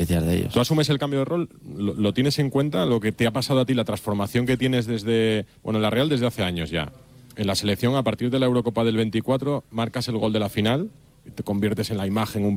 beneficiar de ellos. ¿Tú asumes el cambio de rol? ¿Lo tienes en cuenta? Lo que te ha pasado a ti, la transformación que tienes desde, bueno, en la Real desde hace años ya. En la selección, a partir de la Eurocopa del 24, marcas el gol de la final, te conviertes en la imagen un